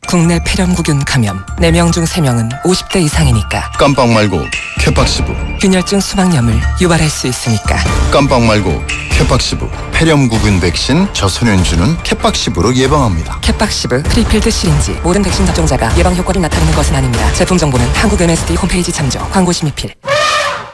국내 폐렴구균 감염 4명 중 3명은 50대 이상이니까. 깜빡 말고 케팍시브. 균열증 수막염을 유발할 수 있으니까. 깜빡 말고 케팍시브. 폐렴구균 백신 저소년주는 케팍시브로 예방합니다. 케팍시브 프리필드 시린지. 모든 백신 접종자가 예방 효과를 나타내는 것은 아닙니다. 제품 정보는 한국 MSD 홈페이지 참조. 광고 심의필.